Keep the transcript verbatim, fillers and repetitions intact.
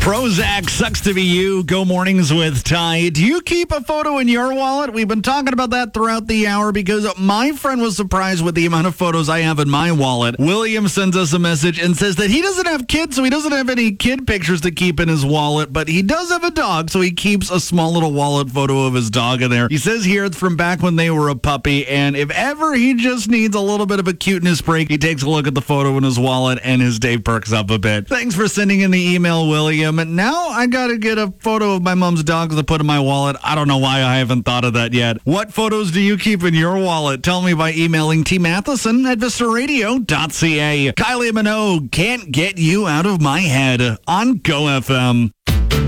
Prozac, sucks to be you. Go mornings with Ty. Do you keep a photo in your wallet? We've been talking about that throughout the hour because my friend was surprised with the amount of photos I have in my wallet. William sends us a message and says that he doesn't have kids, so he doesn't have any kid pictures to keep in his wallet, but he does have a dog, so he keeps a small little wallet photo of his dog in there. He says here it's from back when they were a puppy, and if ever he just needs a little bit of a cuteness break, he takes a look at the photo in his wallet and his day perks up a bit. Thanks for sending in the email, William. And now I gotta get a photo of my mom's dog to put in my wallet. I don't know why I haven't thought of that yet. What photos do you keep in your wallet? Tell me by emailing T Matheson at vista radio dot c a. Kylie Minogue, Can't Get You Out of My Head on Go F M.